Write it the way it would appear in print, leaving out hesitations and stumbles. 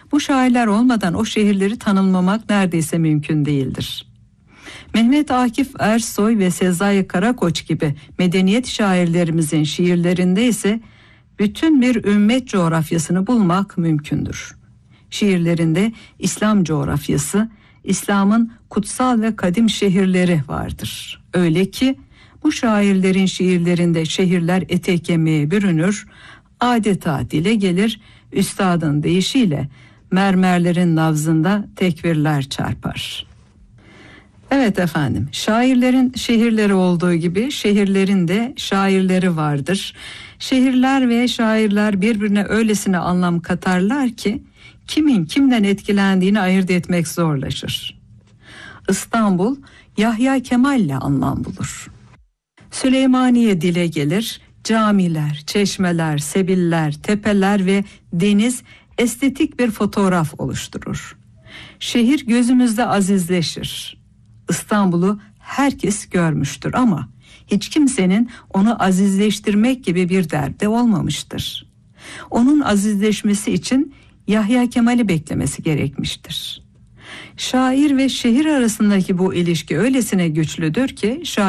Bu şairler olmadan o şehirleri tanımlamak neredeyse mümkün değildir. Mehmet Akif Ersoy ve Sezai Karakoç gibi medeniyet şairlerimizin şiirlerinde ise bütün bir ümmet coğrafyasını bulmak mümkündür. Şiirlerinde İslam coğrafyası, İslam'ın kutsal ve kadim şehirleri vardır. Öyle ki bu şairlerin şiirlerinde şehirler ete kemiğe bürünür, adeta dile gelir, üstadın deyişiyle mermerlerin nabzında tekbirler çarpar. Evet efendim, şairlerin şehirleri olduğu gibi şehirlerin de şairleri vardır. Şehirler ve şairler birbirine öylesine anlam katarlar ki kimin kimden etkilendiğini ayırt etmek zorlaşır. İstanbul Yahya Kemal'le anlam bulur. Süleymaniye dile gelir, camiler, çeşmeler, sebiller, tepeler ve deniz estetik bir fotoğraf oluşturur. Şehir gözümüzde azizleşir. İstanbul'u herkes görmüştür ama hiç kimsenin onu azizleştirmek gibi bir derdi olmamıştır. Onun azizleşmesi için Yahya Kemal'i beklemesi gerekmiştir. Şair ve şehir arasındaki bu ilişki öylesine güçlüdür ki şair